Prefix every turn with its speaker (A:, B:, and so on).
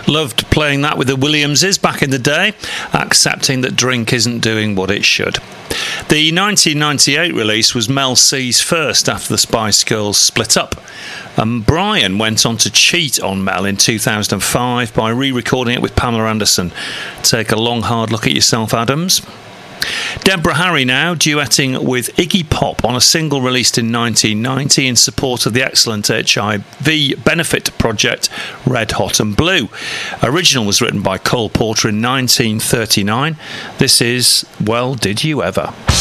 A: Loved playing that with the Williamses back in the day, accepting that drink isn't doing what it should. The 1998 release was Mel C's first after the Spice Girls split up, and Brian went on to cheat on Mel in 2005 by re-recording it with Pamela Anderson. Take a long hard look at yourself, Adams. Deborah Harry now duetting with Iggy Pop on a single released in 1990 in support of the excellent HIV benefit project Red Hot and Blue. Original was written by Cole Porter in 1939. This is Well Did You Ever.